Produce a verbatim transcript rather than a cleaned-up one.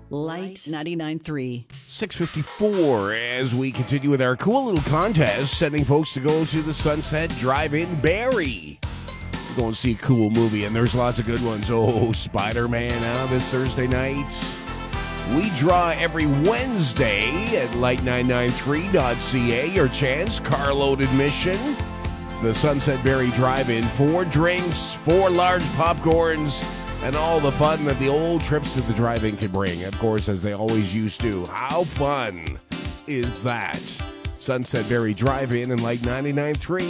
Light ninety-nine point three. six fifty-four as we continue with our cool little contest, sending folks to go to the Sunset Drive-In Barrie. We're going to see a cool movie, and there's lots of good ones. Oh, Spider-Man uh, this Thursday night. We draw every Wednesday at light nine nine three dot c a. Your chance, carload admission to the Sunset Barrie Drive-In. Four drinks, four large popcorns, and all the fun that the old trips to the drive-in can bring, of course, as they always used to. How fun is that? Sunset Barrie Drive-In and Light ninety-nine point three.